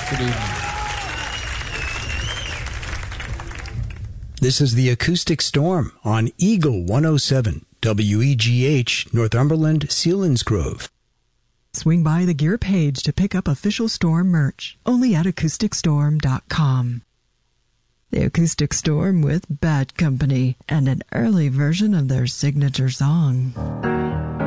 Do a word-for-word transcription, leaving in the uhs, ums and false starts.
Good evening. This is the Acoustic Storm on Eagle one oh seven, W E G H, Northumberland, Selinsgrove. Swing by the gear page to pick up official Storm merch, only at acoustic storm dot com. The Acoustic Storm with Bad Company and an early version of their signature song.